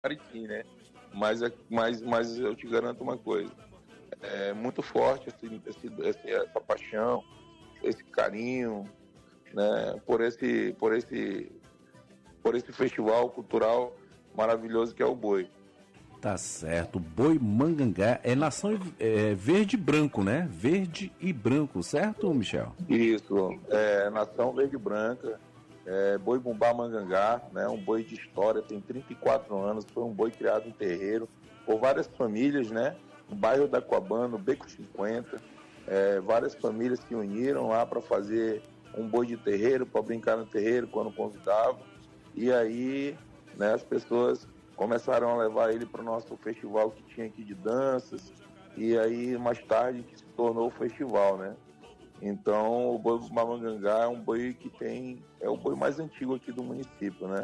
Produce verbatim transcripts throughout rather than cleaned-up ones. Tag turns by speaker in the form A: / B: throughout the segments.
A: Pariti, né? Mas, é- mas, mas eu te garanto uma coisa, é muito forte esse, esse, esse- essa paixão, esse carinho, né? Por esse, por esse, por esse festival cultural maravilhoso que é o boi.
B: Tá certo. Boi Mangangá é nação é, verde e branco, né? Verde e branco, certo, Michel?
A: Isso, é nação verde e branca, é, boi bumbá mangangá, né? Um boi de história, tem trinta e quatro anos, foi um boi criado em terreiro por várias famílias, né? No bairro da Coabana, no Beco cinquenta, é, várias famílias se uniram lá para fazer um boi de terreiro, para brincar no terreiro quando convidavam. E aí, né, as pessoas começaram a levar ele para o nosso festival que tinha aqui de danças, e aí mais tarde que se tornou o festival, né? Então o boi Mamangangá é um boi que tem, é o boi mais antigo aqui do município, né?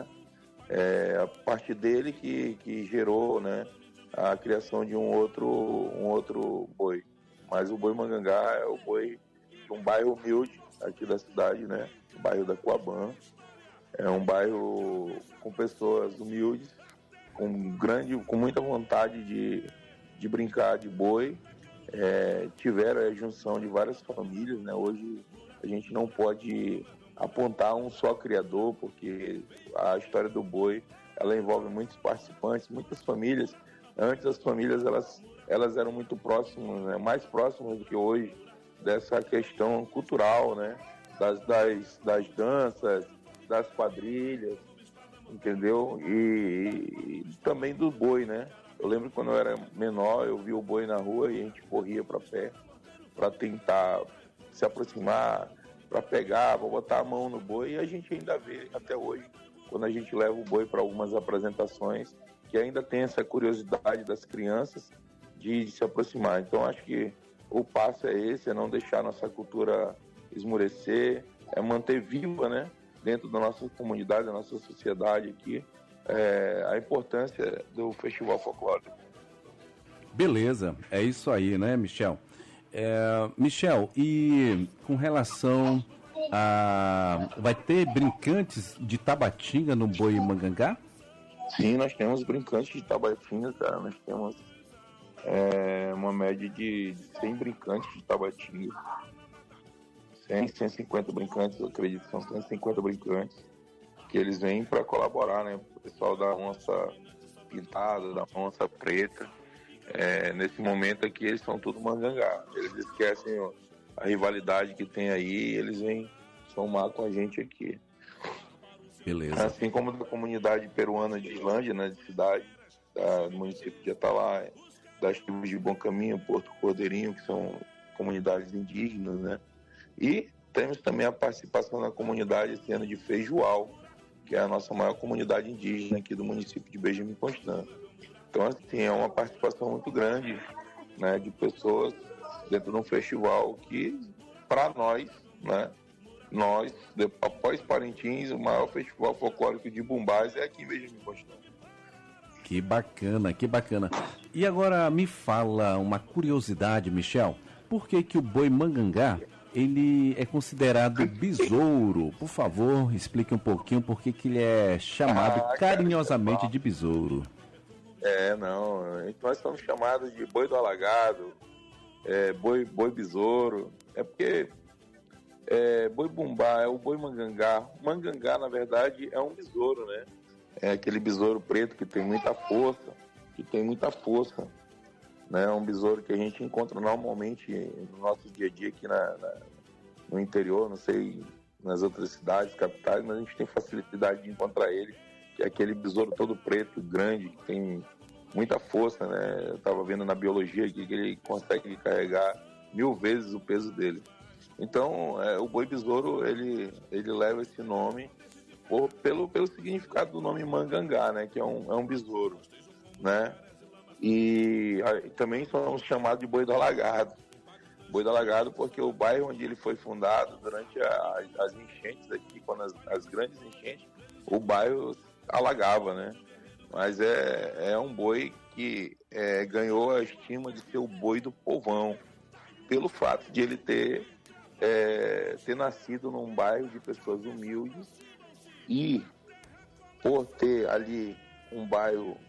A: É a partir dele que, que gerou, né, a criação de um outro, um outro boi. Mas o boi Mangangá é o boi de um bairro humilde aqui da cidade, né? O bairro da Coabã. É um bairro com pessoas humildes, com grande, com muita vontade de, de brincar de boi. É, tiveram a junção de várias famílias, né? Hoje a gente não pode apontar um só criador, porque a história do boi ela envolve muitos participantes, muitas famílias. Antes as famílias elas, elas eram muito próximas, né? Mais próximas do que hoje dessa questão cultural, né? Das, das, das danças, das quadrilhas, entendeu? E, e também do boi, né? Eu lembro quando eu era menor, eu via o boi na rua e a gente corria para pé para tentar se aproximar, para pegar, para botar a mão no boi, e a gente ainda vê até hoje, quando a gente leva o boi para algumas apresentações, que ainda tem essa curiosidade das crianças de, de se aproximar. Então acho que o passo é esse, é não deixar nossa cultura esmurecer, é manter viva, né, dentro da nossa comunidade, da nossa sociedade aqui, é, a importância do Festival Folclórico.
B: Beleza, é isso aí, né, Michel? É, Michel, e com relação a... vai ter brincantes de Tabatinga no Boi Mangangá?
A: Sim, nós temos brincantes de Tabatinga, cara, nós temos é, uma média de cem brincantes de Tabatinga, cem, cento e cinquenta brincantes, eu acredito que são cento e cinquenta brincantes, que eles vêm para colaborar, né, o pessoal da onça pintada, da onça preta. É, nesse momento aqui eles são tudo mangangá, eles esquecem ó, a rivalidade que tem aí, eles vêm somar com a gente aqui.
B: Beleza.
A: Assim como da comunidade peruana de Islândia, né, de cidade, da, do município de Atalaia, das tribos de Bom Caminho, Porto Cordeirinho, que são comunidades indígenas, né? E temos também a participação da comunidade esse ano de Feijoal, que é a nossa maior comunidade indígena aqui do município de Benjamin Constant. Então, assim, é uma participação muito grande, né, de pessoas dentro de um festival que, para nós, né, nós, de, após Parintins, o maior festival folclórico de Bumbás é aqui em Benjamin Constant.
B: Que bacana, que bacana. E agora me fala uma curiosidade, Michel. Por que que o boi Mangangá, ele é considerado besouro? Por favor, explique um pouquinho por que que ele é chamado
A: Ah,
B: carinhosamente
A: cara,
B: de besouro.
A: é, não, nós somos chamados de boi do alagado, é, boi, boi besouro, é porque é, boi bumbá é o boi mangangá. Mangangá, na verdade, é um besouro, né? É aquele besouro preto que tem muita força, que tem muita força, né? É um besouro que a gente encontra normalmente no nosso dia a dia aqui na, na, no interior, não sei, nas outras cidades, capitais, mas a gente tem facilidade de encontrar ele, que é aquele besouro todo preto, grande, que tem muita força, né? Eu estava vendo na biologia aqui que ele consegue carregar mil vezes o peso dele. Então, é, o boi besouro, ele, ele leva esse nome por, pelo, pelo significado do nome mangangá, né? Que é um, é um besouro, né? E, a, e também somos chamados de boi do alagado. Boi do alagado porque o bairro onde ele foi fundado durante a, as enchentes aqui, quando as, as grandes enchentes, o bairro alagava, né? Mas é, é um boi que é, ganhou a estima de ser o boi do povão, pelo fato de ele ter, é, ter nascido num bairro de pessoas humildes e por ter ali um bairro